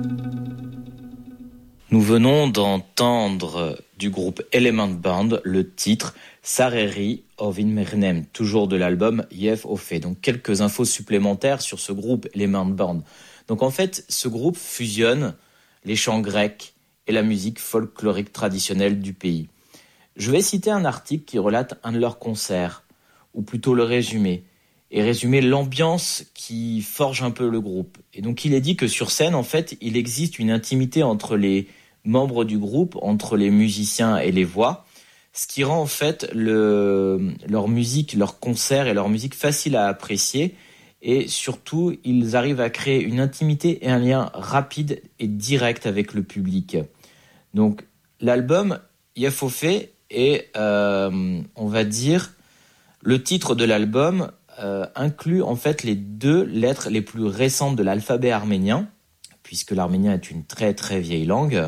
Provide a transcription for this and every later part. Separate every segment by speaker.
Speaker 1: Nous venons d'entendre du groupe Element Band le titre Sareri Ovin Mernem, toujours de l'album Yef Ofe. Donc quelques infos supplémentaires sur ce groupe Element Band. Donc en fait, ce groupe fusionne les chants grecs et la musique folklorique traditionnelle du pays. Je vais citer un article qui relate un de leurs concerts, ou plutôt le résumer, et résumer l'ambiance qui forge un peu le groupe. Et donc il est dit que sur scène, en fait, il existe une intimité entre les membres du groupe, entre les musiciens et les voix, ce qui rend en fait leur musique, leur concert et leur musique facile à apprécier. Et surtout, ils arrivent à créer une intimité et un lien rapide et direct avec le public. Donc l'album Yafofe est, on va dire, le titre de l'album inclut en fait les 2 lettres les plus récentes de l'alphabet arménien, puisque l'arménien est une très très vieille langue,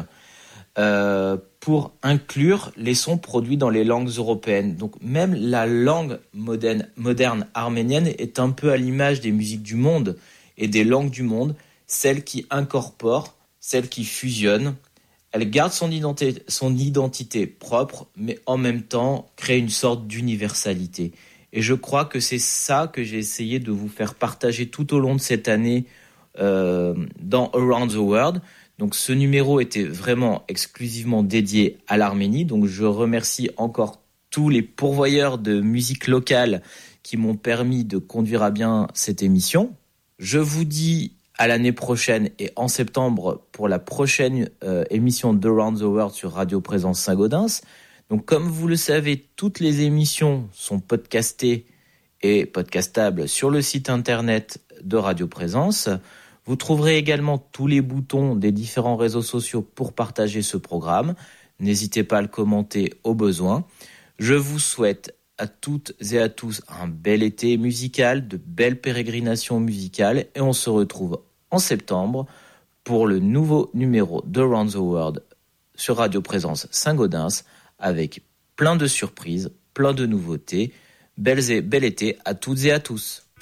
Speaker 1: pour inclure les sons produits dans les langues européennes. Donc même la langue moderne arménienne est un peu à l'image des musiques du monde et des langues du monde, celle qui incorpore, celle qui fusionne. Elle garde son identité propre, mais en même temps crée une sorte d'universalité. Et je crois que c'est ça que j'ai essayé de vous faire partager tout au long de cette année dans Around the World. Donc ce numéro était vraiment exclusivement dédié à l'Arménie. Donc je remercie encore tous les pourvoyeurs de musique locale qui m'ont permis de conduire à bien cette émission. Je vous dis à l'année prochaine et en septembre pour la prochaine émission d'Around the World sur Radio Présence Saint-Gaudens. Donc comme vous le savez, toutes les émissions sont podcastées et podcastables sur le site internet de Radio Présence. Vous trouverez également tous les boutons des différents réseaux sociaux pour partager ce programme. N'hésitez pas à le commenter au besoin. Je vous souhaite à toutes et à tous un bel été musical, de belles pérégrinations musicales et on se retrouve en septembre pour le nouveau numéro de Around the World sur Radio Présence Saint-Gaudens avec plein de surprises, plein de nouveautés. Bel été à toutes et à tous.